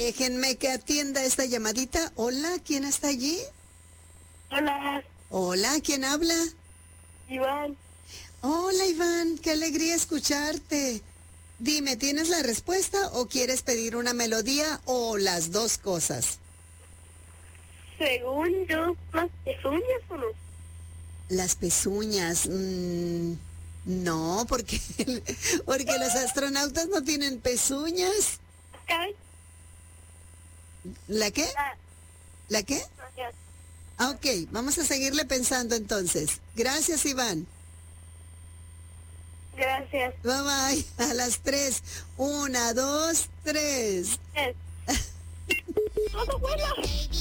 Déjenme que atienda esta llamadita. Hola, ¿quién está allí? Hola, Hola, ¿quién habla? Iván. Hola, Iván, qué alegría escucharte. Dime, ¿tienes la respuesta o quieres pedir una melodía o las dos cosas? Según yo, ¿más pezuñas o no? Las pezuñas, no, porque los astronautas no tienen pezuñas. Cabe. ¿La qué? Ah, ¿La qué? gracias. Ah, ok, vamos a seguirle pensando entonces. Gracias, Iván. Gracias. Bye bye. A las 3. 1, 2, 3. ¡No, abuela!